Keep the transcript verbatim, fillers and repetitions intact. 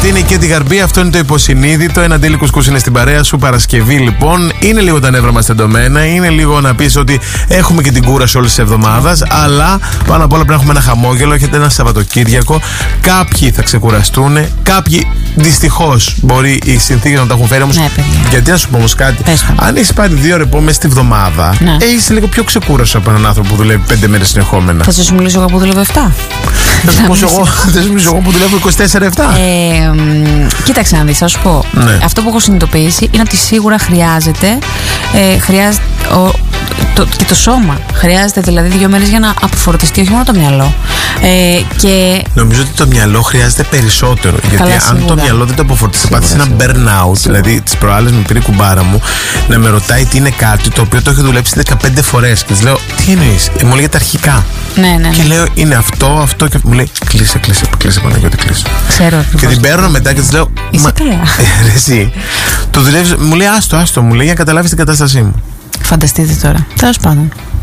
Αυτή είναι η Κέντι Γαρμπή, αυτό είναι το υποσυνείδητο. Ένα Ντέλη Κουσκούς είναι στην παρέα σου. Παρασκευή λοιπόν. Είναι λίγο τα νεύρα μας τεντωμένα. Είναι λίγο να πεις ότι έχουμε και την κούραση όλη τη εβδομάδα. Αλλά πάνω απ' όλα πρέπει να έχουμε ένα χαμόγελο. Έχετε ένα Σαββατοκύριακο. Κάποιοι θα ξεκουραστούν. Κάποιοι δυστυχώς μπορεί οι συνθήκες να τα έχουν φέρει. Όμως, ναι, γιατί να σου πω όμως κάτι. Αν έχεις πάρει δύο ρεπό μέσα στη βδομάδα, ναι, είσαι λίγο πιο ξεκούραστο από έναν άνθρωπο που δουλεύει πέντε μέρες συνεχόμενα. Θα σου μιλήσω εγώ που δουλεύω επτά. Θα σου μιλήσω εγώ που δουλεύω είκοσι τέσσερα επτά. Ε, κοίταξε να δεις, θα σου πω. Ναι. Αυτό που έχω συνειδητοποιήσει είναι ότι σίγουρα χρειάζεται, ε, χρειάζεται ο, το, και το σώμα. Χρειάζεται δηλαδή δύο μέρες για να αποφορτιστεί, όχι μόνο το μυαλό. Ε, και... Νομίζω ότι το μυαλό χρειάζεται περισσότερο. Γιατί καλά, αν σίγουρα. Το μυαλό δεν το αποφορτιστεί, θα πάθεις ένα burnout. Δηλαδή, τις προάλλες με πήρε η κουμπάρα μου να με ρωτάει τι είναι κάτι το οποίο το έχει δουλέψει δεκαπέντε φορές. Και της λέω, τι εννοείς? Ε, μου λέει τα αρχικά. Ναι, ναι, ναι. Και λέω, είναι αυτό, αυτό και μου λέει, κλείσε, κλείσε, κλείσε, Παναγιώτη, κλείσε. Ξέρω. Και την παίρνω μετά και της λέω, είσαι καλά. Ε, εσύ. Το δουλεύεις, μου λέει, άστο, άστο, μου λέει, για να καταλάβεις την κατάστασή μου. Φανταστείτε τώρα. Τέλος πάντων.